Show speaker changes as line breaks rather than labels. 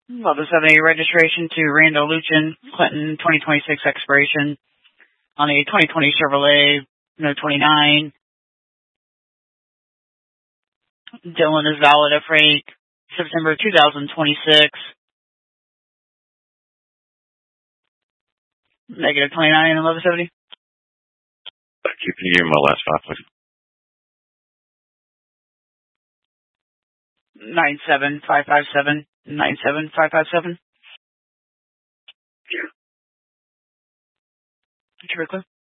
Level 70 registration to Randall Luchin, Clinton, 2026 expiration on a 2020 Chevrolet No 29. Dylan is valid at freight September 2026. Negative 29 and 1170.
Thank you. Can you give me my last five, please?
97557. 97557.
Yeah.
Terrific.